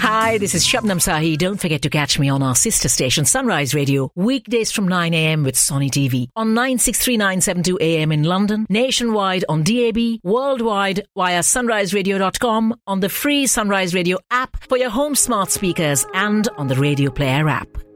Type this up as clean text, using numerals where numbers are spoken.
Hi, this is Shabnam Sahi. Don't forget to catch me on our sister station, Sunrise Radio, weekdays from 9 a.m. with Sonny TV on 963972 AM in London, nationwide on DAB, worldwide via sunriseradio.com, on the free Sunrise Radio app for your home smart speakers and on the Radio Player app.